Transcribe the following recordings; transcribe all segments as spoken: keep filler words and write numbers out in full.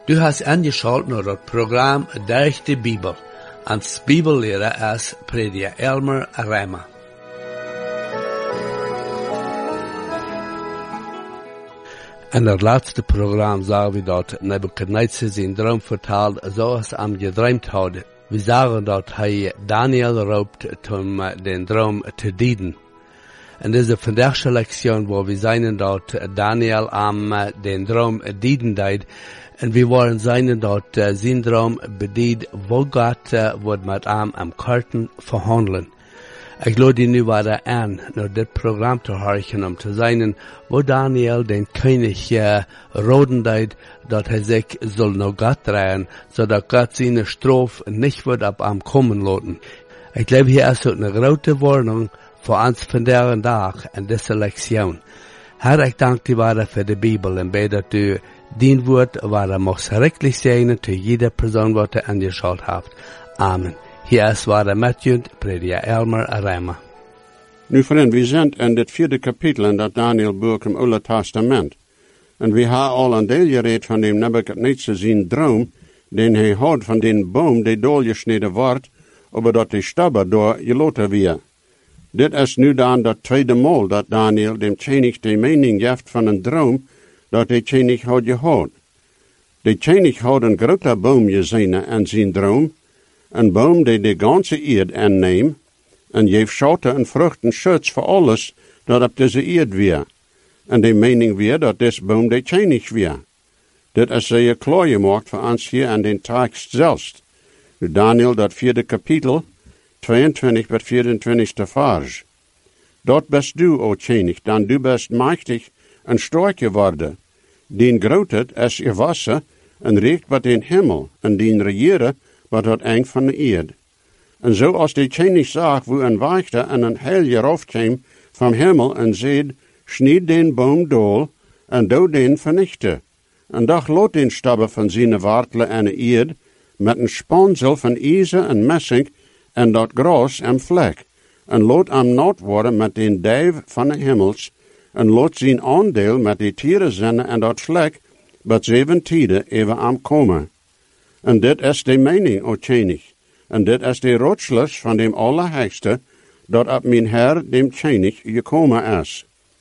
Du hast angeschaut naar het programma Durch de Bibel. Als Bibellehrer is prediker Elmer Reimer. In het laatste programma zagen we dat Nebuchadnezzar zijn droom vertaalde zoals hij hem gedroomd had. We zagen dat hij Daniel roept om den droom te dienen. In deze vandaagse lektion waar we zijn dat Daniel am den droom dienen deed. En we waren zijn dat uh, zijn droom bedied wo God uh, wordt met hem am karten verhandelen. Ik lood je nu weer aan naar dit programma te horen om te zijn wo Daniel den koning uh, roden deed dat hij zich zal naar God draaien, zodat God zijn straf niet wordt op hem komen laten. Ik glaube hier is ook een grote warning voor ons vandaag dag en deze lektion. Herr, ik dank je wel voor de Bibel en bid dat u dien woord waar er mag schrikkelijk zijn te jeder persoon wat er angeschaut heeft. Amen. Hier is waar er met je, prediker Elmer Reimer. Nu vriend, we zijn in dit vierde kapitel in dat Daniel-boek im Oude Testament. En we hebben al een deel gereed van dem Nebuchadnezzar zijn droom, den hij had van den boom die doorgesneden wordt, over dat die stabber door geloten weer. Dit is nu dan dat tweede maal dat Daniel dem koning de mening geeft van een droom, dat de koning had gehad. De koning had een grote boom gezien in zijn droom, een boom die de ganze eerd aanneemt, en geeft schatten en vruchten schutz voor alles dat op deze eerd weer. En de mening weer dat deze boom de koning weer. Dit is zeer klaar gemaakt voor ons hier aan den tekst zelfs. Daniel dat vierde kapitel, tweeëntwintig tot vierentwintigste vers. Dat best du, o koning, dan du best machtig en sterk geworden. Dien grootheid is je wassen en recht wat den hemel, en dien regeren wat het eind van de eerd. En zoals de koning zag, wo een wachter en een heil afkwam van hemel en zeid, snied den boom dool en dood den vernichte. En dag lot den stabber van zijn wartelen en de eerd, met een spansel van ijzer en messing en dat gras en vlek, en lot am nat worden met den duif van de hemels, en lot zijn aandeel met die tieren zinnen en dat vlek, wat zeven tijden even am komen. En dit is de mening, o koning, en dit is de rotslus van dem Allerheigste, dat op mijn Heer dem koning gekomen is.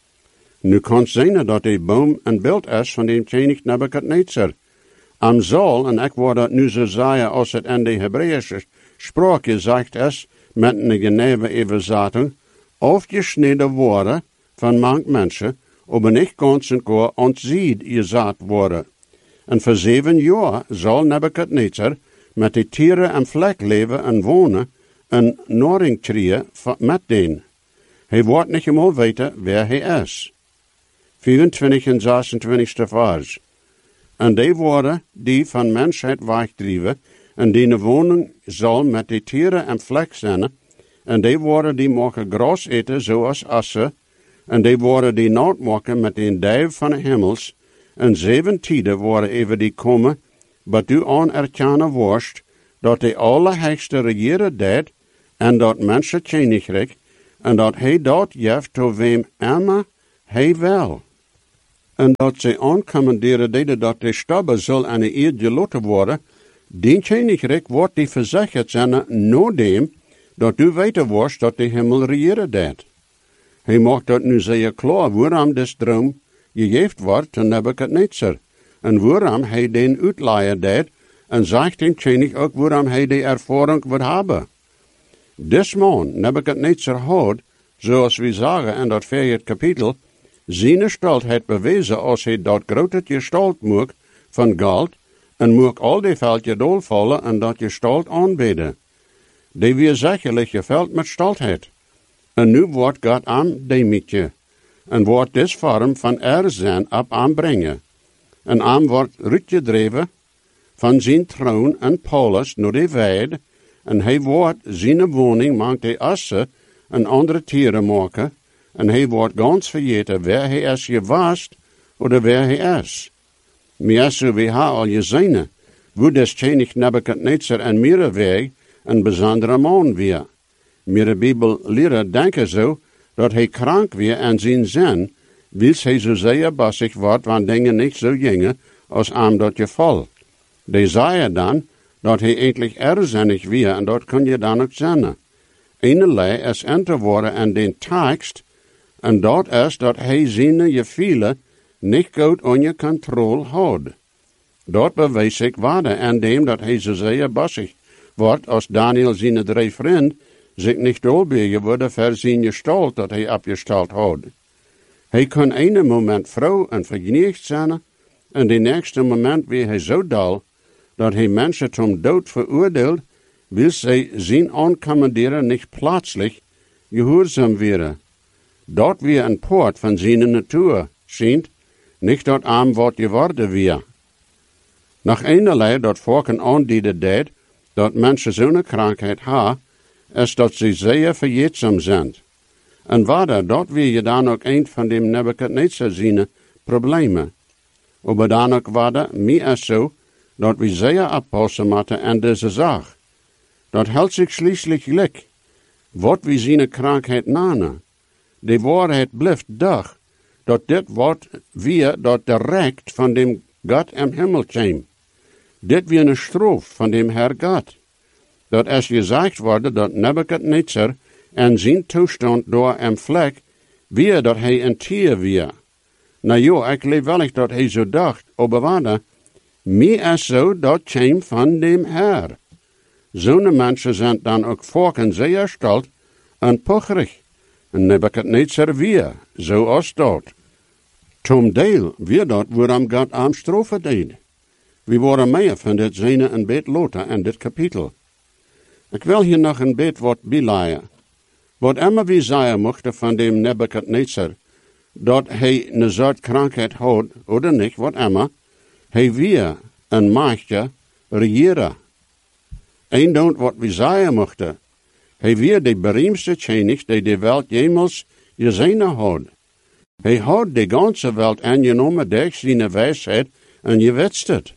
Nu kan zijn dat de boom een beeld is van dem koning Nebuchadnezzar. Am zal, en ik word dat nu zo zeggen als het in de Hebreeuwse spraak gezegd is, met een geneve overzetting, afgesneden worden van mank mensen, aber niet ganz en gar ontzied gezaad worden. En voor zeven jaar zal Nebuchadnezzar met de tieren en vlek leven en wonen en naring krijgen met den. Hij wordt niet eenmaal weten waar hij is. vierentwintig en zesentwintigste vers. En die worden die van mensheid wegdrijven, en die woning zal met de tieren en vlek zijn, en die worden die mogen gras eten zoals assen, en die worden die nat maken met de duif van de hemels, en zeven tijden worden even die komen, wat u anerkennen worst, dat de Allerheigste regeren deed, en dat mensen koninkrijk, en dat hij dat geeft tot wem immer hij wil. En dat ze aancommanderen deden dat de stabber zal aan de eerd geloten worden, die koninkrijk wordt die verzekerd zijn na dem, dat u weten worst dat de hemel regeren deed. Hij maakt dat nu zeer klaar waarom des droom gegeven wordt te Nebuchadnezzar, en waarom hij den uitleier deed, en zegt den koning ook waarom hij de ervaring wil hebben. Des man, Nebuchadnezzar had, zoals we zeggen in dat vierde kapitel, zijn gestaltheid bewezen als hij dat grote gestalt moek van geld, en moek al die veldje doorvallen en dat gestalt aanbeden. Die weer zekerlijk geveld met staltheid. En nu wordt God aan demietje, en wordt des vorm van er zijn op aanbrengen. En aan wordt uitgedreven van zijn troon en Paulus naar de weide, en hij wordt zijn woning maakt de assen en andere tieren maken, en hij wordt ganz vergeten waar hij is geweest, of waar hij is. Maar zo we hebben al gezien, wo des koning Nebuchadnezzar en meer weg een bijzondere man weer. Meer Bibellehrer denken zo, dat hij krank weer aan zijn zin, wils hij zo zeer bassig wordt, want dingen niet zo gingen, als aan dat geval. Die zei dan dat hij eigenlijk erzinnig weer en dat kun je dan ook zien. Eenerlei is in te worden aan den tekst en dat is dat hij zijn gevoelens niet goed onder controle houdt. Dat bewijst zich waarde aan dem dat hij zo zeer bossig wordt als Daniel zijn drie vrienden zich niet dolbegen worden voor zijn gestalt dat hij opgesteld houdt. Hij kan ene moment vrouw en vergeniegd zijn en de nächste moment weer hij zo dal dat hij mensen zum dood veroordeelt, wil zij zijn aankommanderen niet plaatselijk gehoorzaam werden. Dat weer een poort van zijn natuur schijnt, niet dat arm wordt geworden weer. Nog eenerlei dat volken aandienen deed, dat mensen zo'n krankheid hebben, is dat ze zeer verjetzaam zijn. En waarder, dat weer je dan ook een van de Nebuchadnezzar zijn problemen. Maar dan ook waarder, mij is zo, dat we zeer oppassen moeten aan deze zaak. Dat houdt zich schließlich gelijk. Wat we zijn krankheid nanen. De waarheid blijft dag, dat dit wordt weer dat direct van dem God im Himmel kwam. Dit weer een stroof van dem Herr God. Dat is gezegd worden dat Nebuchadnezzar en zijn toestand door een vlek, weer dat hij een tier weer. Nou ja, ik leef wel dat hij zo dacht, maar waarde, mij is zo dat kwam van dem Herr. Zo'n mensen zijn dan ook volken zeer stolt en pocherig. En Nebuchadnezzar weer, zoals dat. Tom deel, weer dat waarom God aan strofe deed. We worden meer van dit zene een beetje later in dit kapitel. Ik wil hier nog een beetje wat bijleiden. Wat immer we zeggen mochten van dem Nebuchadnezzar, dat hij een soort krankheid had, oder niet, wat immer, hij weer een machtje regeren. Eén doet wat we zeggen mochten. Hij weer de beroemdste koning die de wereld jemals gezien had. Hij had de ganze wereld aangenomen door zijn wijsheid en je wist het.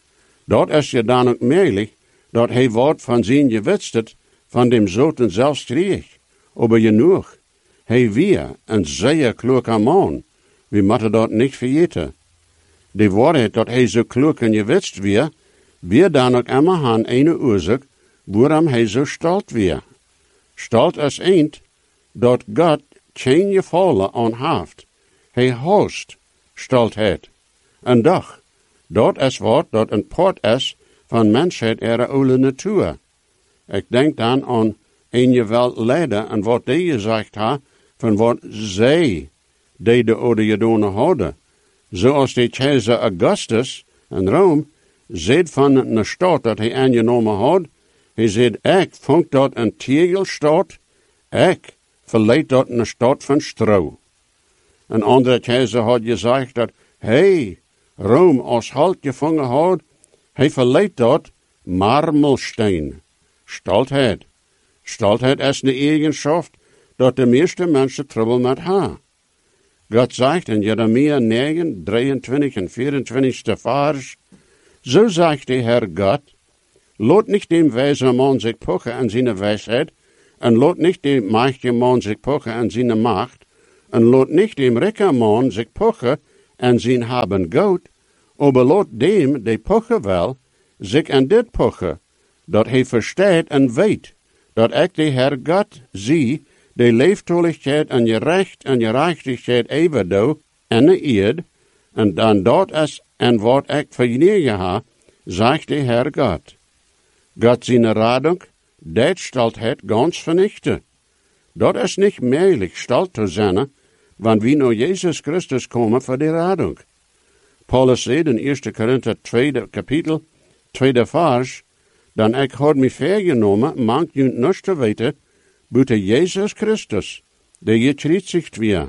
Dat is je dan ook merkelijk, dat hij wordt van zijn gewetst van dem zoten zelfs kreeg. Aber genoeg. Hij weer een zeer kloeke man. We moeten dat niet vergeten. De waarheid dat hij zo klok en gewetst weer, weer dan ook immer aan een oorzaak, waarom hij zo stolt weer. Stolt is eend, dat God geen gevallen aan heeft. Hij host stoltheid. En doch, dat is wat dat een poort is van mensheid er oude natuur. Ik denk dan aan een geweld leider en wat die gezegd ha, van wat zij die de oude gedaan hadden. Zoals de keizer Augustus in Rome, zei van een stad dat hij aangenomen had, hij zei, ik vond dat een tegelstad, ik verleid dat een stad van stro. Een andere keizer had gezegd dat hij Rome als halt gevangen had, hij verleid dat marmelsteen. Stoltheid. Stoltheid is een eigenschap dat de meeste mensen trouble met hebben. God zegt in Jeremia negen, drieëntwintig en vierentwintigste vers, zo zegt de Herr God, laat niet dem wijze man zich pochen aan zijn wijsheid, en laat niet dem machtige man zich pochen aan zijn macht, en laat niet dem rijke man zich pochen aan zijn haben goud, aber laat dem, die pochen wel, zich aan dit pochen, dat hij verstaat en weet, dat ik de Herr God zie, de leeftoligheid en je recht en je rechtigheid even doe, en de eerd, en dan dat is en wat ik vernieuwen ha, zegt de Herr God. God zijn radung, dat stelt het ganz vernichten. Dat is niet mogelijk stelt te zijn, wanneer we naar Jezus Christus komen voor de radung. Paulus zei in eerste Korinther tweede kapitel, tweede vers, dan ik had me vergenomen, mank je niets te weten, buiten Jezus Christus, die je gekruisigd weer.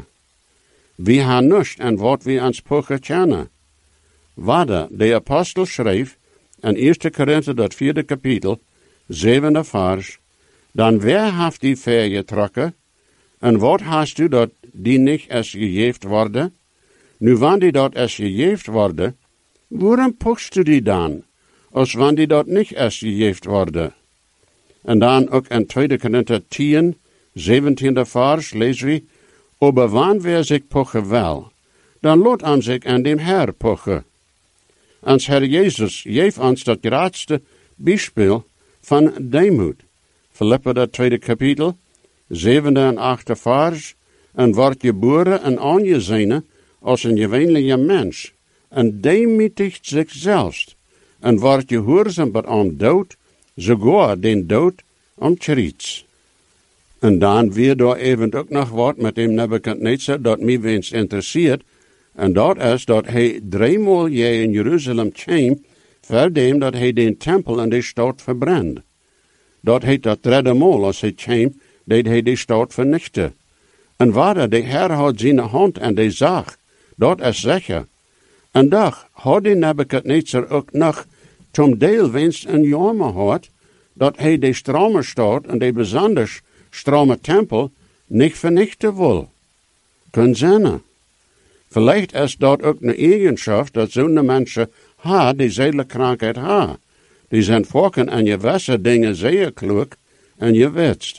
We hebben niets en wat we ans pochen kennen. Waarde, de apostel schreef, in eerste Korinther dat vierde kapitel, zevende vers, dan wer heeft die vergetrokken, en wat hast u dat die niet is gegeven worden? Nu, wanneer die dat is gegeven worden, waarom pochst u die dan, als wanneer die dat niet is gegeven worden? En dan ook in tweede Korinther tien, zeventiende vers lezen we, aber wanneer wer zich pochen wel, dan laat aan zich aan dem Herr pochen. Ons Herr Jezus geeft ons dat grootste bijspel van deemoed. Filippa dat tweede kapitel, zevende en achte vers, en wordt geboren en aangezien als een gewöhnlicher mens, en demütigt zichzelf, en wordt gehoorzaam bij am dood, sogar den dood om Christus. En dan weer daar even ook nog wat met dem Nebuchadnezzar, dat mij wens interesseert, en dat is dat hij driemaal je in Jeruzalem kwam, verdem dat hij den tempel en de stad verbrandt. Dat hij dat derde maal als hij kwam, deed hij de stad vernichten. En waar de Heer had zijn hand en de zag, dat is zeker. En dag had de Nebuchadnezzar ook nog zum deel wens een jammer gehad, dat hij de strome stad en de besonders strome tempel niet vernichten wil. Kun zijn. Vielleicht is dat ook een eigenschap dat zo'n mensen ha, die zedelkrankheid ha. Die zijn volken en je wisse dingen zeer klug en je wetst.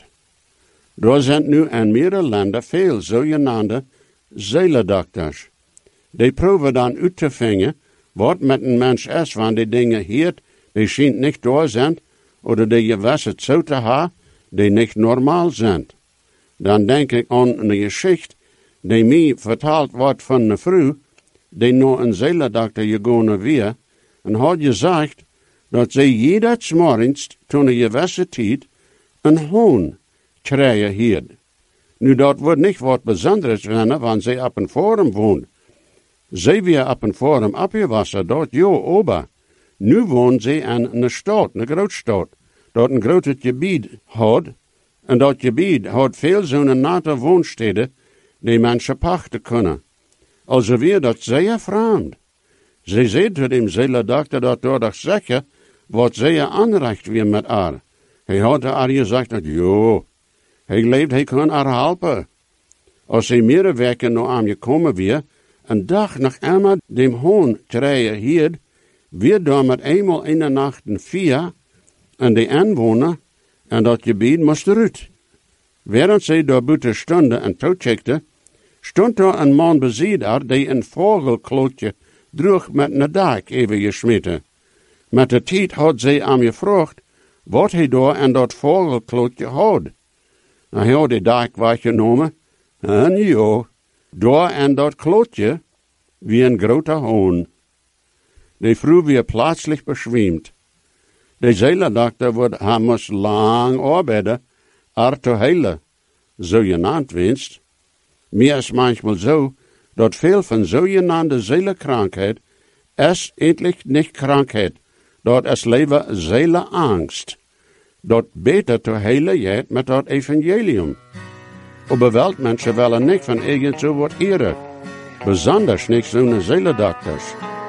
Er zijn nu in meerdere landen veel zogenaamde zelendokters. Die proeven dan uit te vinden wat met een mens is, wanneer die dingen hier, die schijnt niet door zijn, of die je wisse zo te ha, die niet normaal zijn. Dan denk ik aan een geschichte die mij verteld wordt van een vrouw, die naar een zeledokter gegaan weer, en had gezegd dat ze jedes morgens, toen een gewisse tijd, een hoon krijgen hier. Nu, dat wordt niet wat bijzonders zijn, want ze op een forum woont. Ze weer op een forum opgewassen, dat jo ober. Nu woont ze in een stad, een grootstad, dat een groot gebied had, en dat gebied had veel zo'n nette woonsteden, die mensen pachten kunnen. Also weer dat zeer vreemd. Ze zei tot dem zeledokter dat door toch zeker wat zeer aanrecht weer met haar. Hij had haar gezegd dat, jo, hij leeft, hij kan haar helpen. Als hij meerdere weken naar hem gekomen weer, een dag nog eenmaal dem hoon krijgen hier, weer daar met eenmaal in de nacht een vier, en de inwoner, en dat gebied moest eruit. Während zij daar buiten stonden en toecheckte, stond daar een man beziedaar die een vogelklootje droeg met een dak even gesmeten. Met de tijd had zij hem gevraagd wat hij daar en dat vogelklootje had. Hij had de dak weggenomen, en jo, daar en dat klootje, wie een grote hoon. De vrouw werd plaatselijk beschwemd. De zeledokter wordt hij moest lang arbeiden, haar te heilen, zogenaamd winst. Meer is manchmal zo, dat veel van zogenaamde zelenkrankheid is eindelijk niet krankheid, dat is leven zelenangst. Dat beter te heilen jij met dat evangelium. Aber weltmensen willen niet van irgend zo wat eren, besonders niet zo'n zelendokters.